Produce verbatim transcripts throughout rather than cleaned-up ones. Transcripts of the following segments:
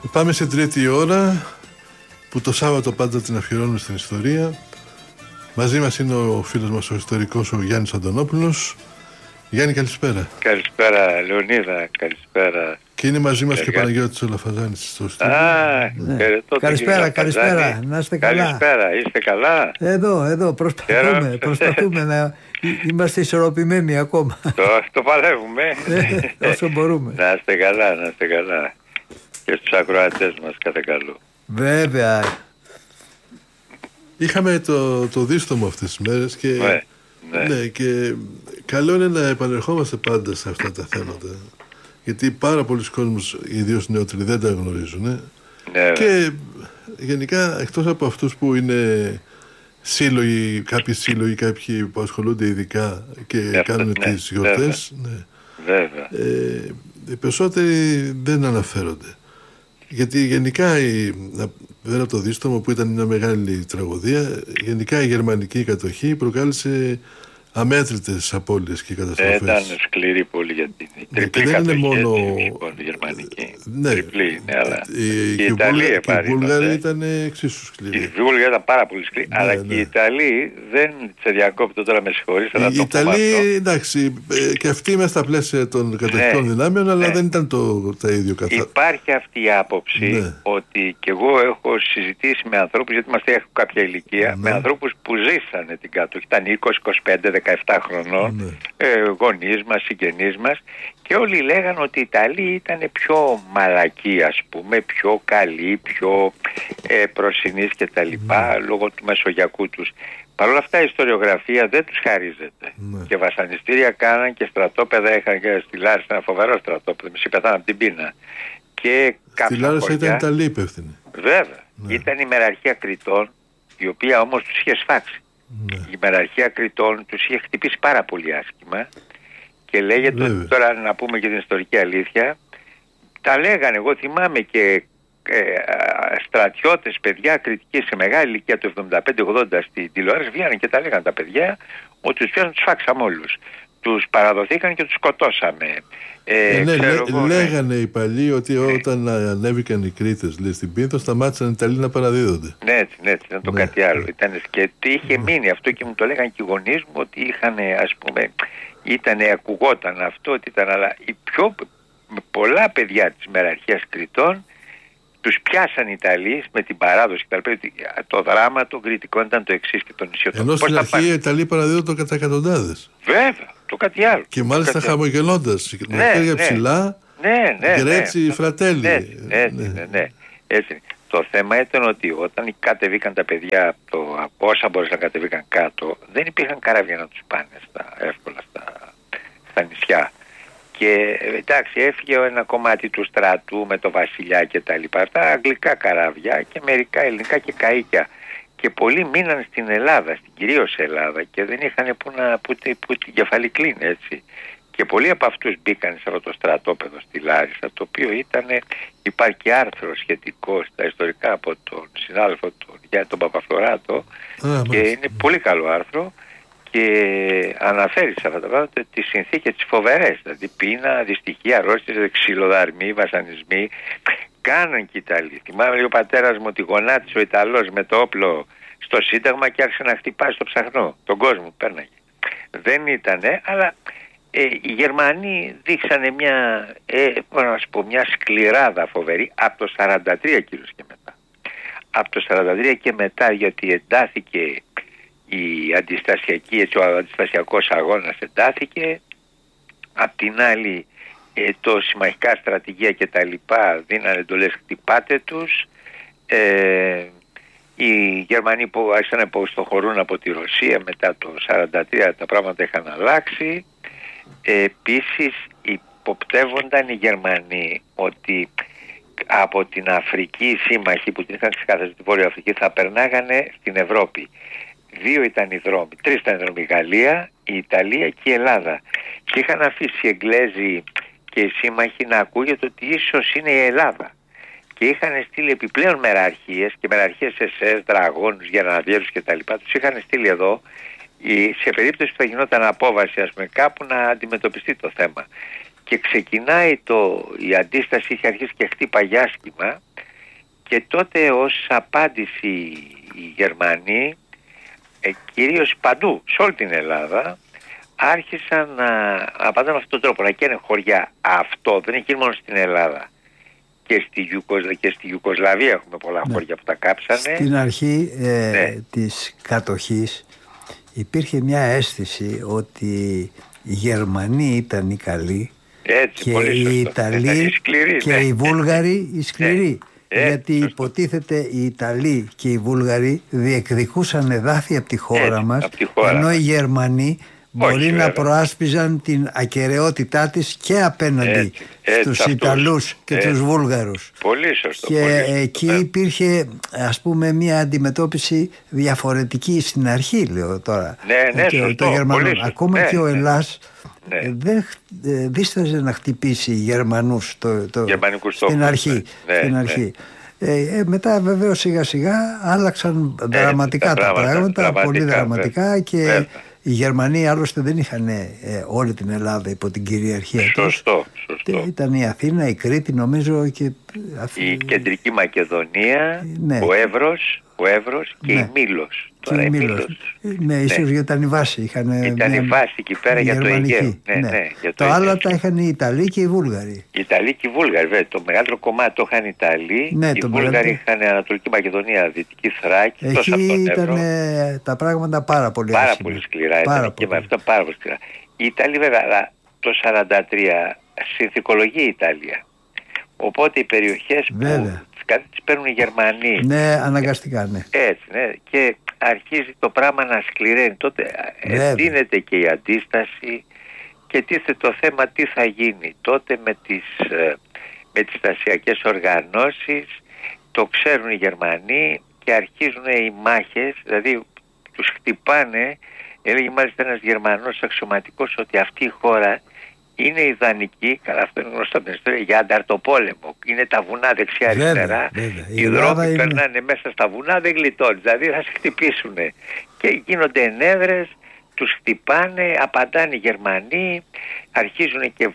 Πάμε σε τρίτη ώρα, που το Σάββατο πάντα την αφιερώνουμε στην ιστορία. Μαζί μας είναι ο φίλος μας ο ιστορικός, ο Γιάννης Αντωνόπουλος. Γιάννη, καλησπέρα. Καλησπέρα Λεωνίδα, καλησπέρα. Και είναι μαζί μας και ο Παναγιώτης ο Λαφαζάνης στο στούντιο. Α, ναι. Καλησπέρα, καλησπέρα, να είστε καλά. Καλησπέρα, είστε καλά? Εδώ, εδώ, προσπαθούμε, προσπαθούμε να είμαστε ισορροπημένοι ακόμα. Το, το παλεύουμε. Όσο μπορούμε. Να είστε καλά, να είστε καλά. Και στους ακροατές μας κάθε καλό. Βέβαια. Είχαμε το, το δίστομο αυτές τις μέρες και, ναι, ναι. Ναι, και καλό είναι να επανερχόμαστε πάντα σε αυτά τα θέματα. Γιατί πάρα πολλοί κόσμος, ιδίως νεότεροι, δεν τα γνωρίζουν. Ε? Ναι, και γενικά, εκτός από αυτούς που είναι σύλλογοι, κάποιοι σύλλογοι, κάποιοι που ασχολούνται ειδικά και ναι, κάνουν ναι, τις γιορτές, ναι. Βέβαια. Ε, οι περισσότεροι δεν αναφέρονται. Γιατί γενικά, η, πέρα από το δίστομο που ήταν μια μεγάλη τραγωδία, γενικά η γερμανική κατοχή προκάλεσε αμέτρητες απώλειες και καταστροφές. Ήταν σκληρή πολύ για την ναι, και δεν είναι μόνο η γερμανική. Ναι, τριπλή είναι, αλλά η, και η Ιταλία και οι Βούλγαροι ήταν εξίσου σκληροί. Οι Βούλγαροι ήταν πάρα πολύ σκληροί, ναι, αλλά ναι. Και οι Ιταλοί δεν σε διακόπτω τώρα, με συγχωρείς. Οι Ιταλοί, εντάξει, και αυτοί μέσα στα πλαίσια των κατοχικών ναι, δυνάμεων, αλλά ναι. δεν ήταν το, τα ίδιο καθ' Υπάρχει αυτή η άποψη ναι. ότι και εγώ έχω συζητήσει με ανθρώπους, γιατί είμαστε έχω κάποια ηλικία, ναι. με ανθρώπους που ζήσανε την κατοχή, ήταν είκοσι, είκοσι πέντε, δεκαεπτά χρονών, ναι. ε, γονείς μας, συγγενείς μας, και όλοι λέγανε ότι οι Ιταλοί ήταν πιο μαλακοί, ας πούμε, πιο καλοί, πιο ε, προσινείς και τα λοιπά, mm. λόγω του μεσογειακού τους. Παρ' όλα αυτά η ιστοριογραφία δεν τους χαρίζεται. Mm. Και βασανιστήρια κάναν και στρατόπεδα είχαν, και στη Λάρισα ένα φοβερό στρατόπεδο, μισή πεθάναν από την πείνα. Και στη Λάρισα ήταν Ιταλοί υπεύθυνοι. Βέβαια. Ναι. Ήταν η μεραρχία Κρητών, η οποία όμως τους είχε σφάξει. Ναι. Η μεραρχία Κρητών τους είχε χτυπήσει πάρα πολύ άσχημα. Και λέγεται ότι, τώρα να πούμε και την ιστορική αλήθεια, τα λέγανε, εγώ θυμάμαι και ε, στρατιώτες, παιδιά κριτικοί σε μεγάλη ηλικία του εβδομήντα πέντε ογδόντα στην τηλεόραση, βγαίνανε και τα λέγανε τα παιδιά ότι τους πιάσαν, τους φάξαμε όλους. Τους παραδοθήκαν και τους σκοτώσαμε. Ε, ε, ναι, ξέρω, λέ, εγώ, λέγανε ναι. οι παλιοί ότι ναι. όταν ανέβηκαν οι Κρήτες, λέει, στην Πίνθο, σταμάτησαν οι Ιταλοί να παραδίδονται. Ναι, έτσι, ναι, έτσι, ήταν το ναι. κάτι άλλο. Ήταν, και είχε ναι. μείνει αυτό και μου το λέγανε και οι γονείς μου ότι είχαν, ας πούμε, ήτανε, ακουγόταν αυτό, ότι ήταν, αλλά οι πιο πολλά παιδιά της μεραρχίας Κρητών τους πιάσαν οι Ιταλοί με την παράδοση. Το δράμα των Κρητικών ήταν το εξής και των νησιωτών. Ενώ στην αρχή οι Ιταλοί παραδίδονται κατά εκατοντάδες. Βέβαια, το κάτι άλλο. Και μάλιστα χαμογελώντας, με ναι, χέρια ναι. ψηλά, ναι, ναι, γκρέτσι, ναι. φρατέλι. Έτσι, έτσι, ναι. Ναι, ναι. Έτσι. Το θέμα ήταν ότι όταν κατεβήκαν τα παιδιά από το, όσα μπορούσαν να κατεβήκαν κάτω, δεν υπήρχαν καράβια να τους πάνε στα, εύκολα στα, στα νησιά. Και εντάξει, έφυγε ένα κομμάτι του στρατού με το βασιλιά και τα λοιπά, τα αγγλικά καράβια και μερικά ελληνικά και καΐκια. Και πολλοί μείναν στην Ελλάδα, στην κυρίως Ελλάδα, και δεν είχαν που, να, που, που την κεφαλή κλείνει, έτσι. Και πολλοί από αυτούς μπήκαν σε αυτό το στρατόπεδο στη Λάρισα, το οποίο ήταν, υπάρχει άρθρο σχετικό στα ιστορικά από τον συνάδελφο τον Γιάννη τον Παπαφλωράτο, ah, και είναι πολύ καλό άρθρο και αναφέρει σε αυτά τα πράγματα τις συνθήκες τις φοβερές, δηλαδή πείνα, δυστυχία, αρρώστιες, ξυλοδαρμοί, βασανισμοί. Κάναν και οι Ιταλοί. Θυμάμαι λέει, ο πατέρας μου ότι γονάτισε ο Ιταλός με το όπλο στο Σύνταγμα και άρχισε να χτυπάει στο ψαχνό. Τον κόσμο πέρναγε. Δεν ήτανε, αλλά ε, οι Γερμανοί δείξανε μια, ε, να σου πω, μια σκληράδα φοβερή από το σαράντα τρία κύριος και μετά. Από το σαράντα τρία και μετά, γιατί εντάθηκε η αντιστασιακή, έτσι, ο αντιστασιακός αγώνας εντάθηκε. Απ' την άλλη ε, το συμμαχικά στρατηγία και τα λοιπά δίνανε εντολές, χτυπάτε τους. Ε, οι Γερμανοί που άρχισαν να υποστοχωρούν από τη Ρωσία μετά το σαράντα τρία, τα πράγματα είχαν αλλάξει. Ε, επίσης υποπτεύονταν οι Γερμανοί ότι από την Αφρική οι σύμμαχοι που την είχαν ξεκαθαρίσει τη Βόρεια Αφρική θα περνάγανε στην Ευρώπη. Δύο ήταν οι δρόμοι, τρεις ήταν οι δρόμοι, η Γαλλία, η Ιταλία και η Ελλάδα. Και είχαν αφήσει οι Εγγλέζοι και οι σύμμαχοι να ακούγεται ότι ίσως είναι η Ελλάδα. Και είχαν στείλει επιπλέον μεραρχίες και μεραρχίες ες ες, δραγόνους, γεραναδιέρους κτλ. Τους είχαν στείλει εδώ σε περίπτωση που θα γινόταν απόβαση, ας πούμε, κάπου να αντιμετωπιστεί το θέμα. και ξεκινάει το, η αντίσταση είχε αρχίσει και χτύπαγε άσχημα, και τότε ως απάντηση οι Γερμανοί, ε, κυρίως παντού σε όλη την Ελλάδα, άρχισαν να απαντάνε με αυτόν τον τρόπο, να καίνε χωριά. Αυτό δεν έχει γίνει μόνο στην Ελλάδα. Και στη, Ιουκοσλα... και στη Ιουκοσλαβία έχουμε πολλά ναι. χωριά που τα κάψανε. Στην αρχή ε, ναι. της κατοχής υπήρχε μια αίσθηση ότι οι Γερμανοί ήταν οι καλοί. Έτσι, και πολύ οι Ιταλοί σκληροί, και ναι. οι Βούλγαροι οι σκληροί. Ναι. Γιατί Έτσι, υποτίθεται οι Ιταλοί και οι Βούλγαροι διεκδικούσαν εδάφη από τη χώρα Έτσι, μας, τη χώρα ενώ μας. οι Γερμανοί μπορεί Όχι, να βέβαια. προάσπιζαν την ακεραιότητά της και απέναντι Έτσι, έτσι, στους αυτούς. Ιταλούς και Έτσι. τους Βούλγαρους. Πολύ σωστό. Και πολύ σωστό, εκεί ναι. υπήρχε, ας πούμε, μια αντιμετώπιση διαφορετική στην αρχή, λέω τώρα. Ναι, ναι, το, σωστό, το Γερμανό. πολύ σωστό. Ακόμα Ναι, και ο ναι. Ελλάς Ναι. ε, δεν ε, δίσταζε να χτυπήσει Γερμανούς το, το, Γερμανικούς στην τόπους, αρχή. ναι, Στην ναι. αρχή. Ε, ε, μετά βεβαίως σιγά σιγά άλλαξαν Ε, δραματικά τα τα πράγματα, πράγματα, δραματικά, πολύ δραματικά βέβαια. και Βέβαια. οι Γερμανοί άλλωστε δεν είχαν ε, όλη την Ελλάδα υπό την κυριαρχία τους. Σωστό, σωστό. Ήταν η Αθήνα, η Κρήτη νομίζω και... Η Κεντρική Μακεδονία, Ναι. ο Εύρος, ο Εύρος και Ναι. η Μήλος. Και Τώρα η η Μήλος. Μήλος. Ναι, ίσως Ναι. γιατί ήταν η βάση. Είχαν Ήταν μια... η βάση εκεί πέρα για το γερμανική. Αιγαίο. Ναι, Ναι. ναι, για το το άλλο Αιγαίο. τα είχαν οι Ιταλοί και οι Βούλγαροι. Οι Ιταλοί και οι Βούλγαροι, βέβαια. Το μεγαλύτερο κομμάτι το είχαν οι Ιταλοί. Ναι, οι το Βούλγαροι μεγαλύτερο. είχαν Ανατολική Μακεδονία, Δυτική Θράκη. Τόσο από Εκεί τον ήταν Εύρο. ε, τα πράγματα πάρα πολύ Πάρα άσχημα. πολύ σκληρά Πάρα ήταν και πολύ. με αυτά πάρα πολύ σκληρά. Οι Ιταλοί βέβαια, αλλά το σαράντα τρία συνθηκολογεί η Ιταλία. Οπότε οι περιοχές Βέβαια. που κάτι τις παίρνουν οι Γερμανοί. Ναι, αναγκαστικά, ναι. Έτσι, ναι. Και αρχίζει το πράγμα να σκληραίνει. Τότε Βέβαια. εντείνεται και η αντίσταση και τίθεται το θέμα τι θα γίνει. Τότε με τις, ε, με τις στασιακές οργανώσεις το ξέρουν οι Γερμανοί και αρχίζουν οι μάχες, δηλαδή τους χτυπάνε. Έλεγε μάλιστα ένας Γερμανός αξιωματικός ότι αυτή η χώρα είναι ιδανική, καλά αυτό είναι γνωστό από την ιστορία, για ανταρτοπόλεμο. Είναι τα βουνά δεξιά-αριστερά, οι δρόμοι είναι... περνάνε μέσα στα βουνά, δεν γλιτώνει, δηλαδή θα σε χτυπήσουν. Και γίνονται ενέδρες, τους χτυπάνε, απαντάνε οι Γερμανοί, αρχίζουν και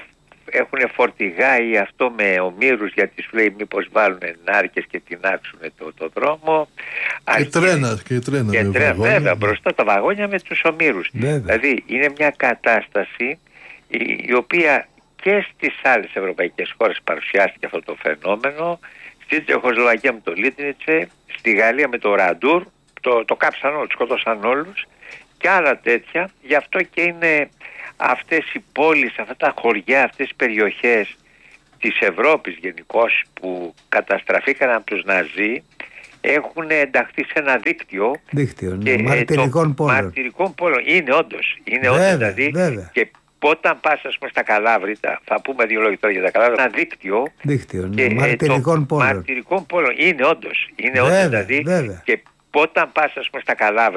έχουν φορτηγάει αυτό με ομήρους, γιατί σου λέει μήπως βάλουν νάρκες και τεινάξουν το, το δρόμο. Και Αρχί... τρένα, και τρένα. Και με τρένα, βαγόνια, βέβαια, ναι. μπροστά τα βαγόνια με τους ομήρους. Βέβαια. Δηλαδή είναι μια κατάσταση η, η οποία και στις άλλες ευρωπαϊκές χώρες παρουσιάστηκε αυτό το φαινόμενο. Στη Τσεχοσλοβακία με το Λίτνιτσε, στη Γαλλία με το Ραντούρ, το, το κάψαν όλους, σκοτώσαν όλους και άλλα τέτοια. Γι' αυτό και είναι αυτές οι πόλεις, αυτά τα χωριά, αυτές οι περιοχές της Ευρώπης γενικώς που καταστραφήκαν από τους Ναζί, έχουν ενταχθεί σε ένα δίκτυο, δίκτυο ναι, και, μαρτυρικών πόλων. Μαρτυρικών πόλων. Είναι όντως. Είναι βέβαια, όντως δηλαδή. Βέβαια. Και όταν πας ας πούμε στα Καλάβρητα, θα πούμε δύο λόγια τώρα για τα Καλάβρητα, ένα δίκτυο, δίκτυο ναι, και, μαρτυρικών πόλων. Μαρτυρικών πόλων. Είναι όντως. Είναι βέβαια, όντως δηλαδή. Βέβαια. Και όταν πας ας πούμε στα Καλάβρητα,